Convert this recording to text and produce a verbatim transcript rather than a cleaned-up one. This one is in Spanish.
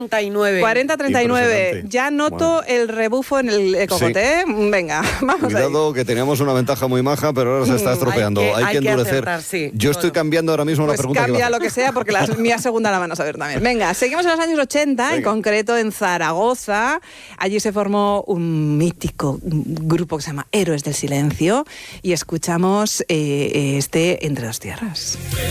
treinta y nueve. cuarenta treinta y nueve. Ya noto bueno. el rebufo en el, el cocote. Sí. Venga, vamos Cuidado, ahí. que teníamos una ventaja muy maja, pero ahora se está estropeando. Hay que, hay hay que endurecer. Que acertar, sí. Yo bueno. estoy cambiando ahora mismo pues una pregunta. Cambia que lo que sea, porque la mía segunda la van a saber también. Venga, seguimos en los años ochenta, Venga. En concreto en Zaragoza. Allí se formó un mítico grupo que se llama Héroes del Silencio y escuchamos eh, este Entre dos tierras.